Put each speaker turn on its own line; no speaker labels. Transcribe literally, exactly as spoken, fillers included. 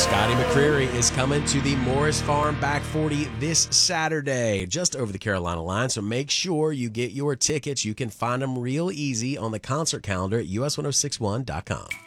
Scotty McCreery is coming to the Morris Farm Back forty this Saturday, just over the Carolina line. So make sure you get your tickets. You can find them real easy on the concert calendar at U S ten sixty-one dot com.